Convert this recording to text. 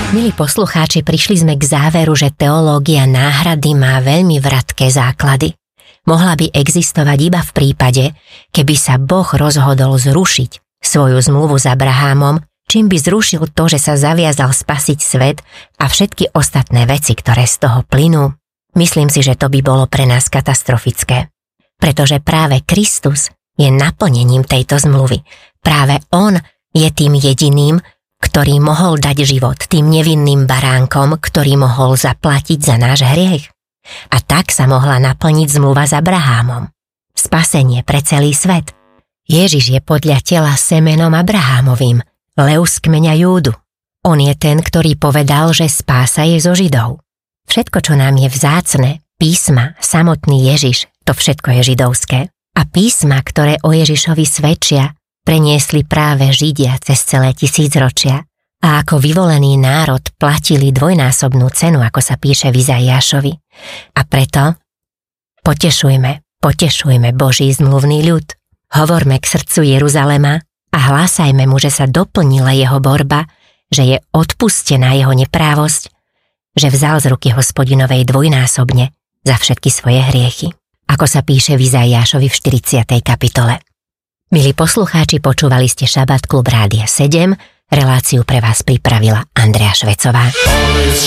Milí poslucháči, prišli sme k záveru, že teológia náhrady má veľmi vratké základy. Mohla by existovať iba v prípade, keby sa Boh rozhodol zrušiť svoju zmluvu s Abrahámom, čím by zrušil to, že sa zaviazal spasiť svet a všetky ostatné veci, ktoré z toho plynú. Myslím si, že to by bolo pre nás katastrofické. Pretože práve Kristus je naplnením tejto zmluvy. Práve on je tým jediným, ktorý mohol dať život, tým nevinným baránkom, ktorý mohol zaplatiť za náš hriech. A tak sa mohla naplniť zmluva s Abrahámom. Spasenie pre celý svet. Ježiš je podľa tela semenom Abrahámovým, lev z kmeňa Júdu. On je ten, ktorý povedal, že spása je zo Židov. Všetko, čo nám je vzácne, písma, samotný Ježiš, to všetko je židovské. A písma, ktoré o Ježišovi svedčia, preniesli práve Židia cez celé tisícročia a ako vyvolený národ platili dvojnásobnú cenu, ako sa píše v Izaiášovi. A preto potešujme Boží zmluvný ľud. Hovorme k srdcu Jeruzalema a hlásajme mu, že sa doplnila jeho borba, že je odpustená jeho neprávosť, že vzal z ruky Hospodinovej dvojnásobne za všetky svoje hriechy. Ako sa píše v Izaiášovi v 40. kapitole. Milí poslucháči, počúvali ste Šabát klub Rádia 7, reláciu pre vás pripravila Andrea Švecová.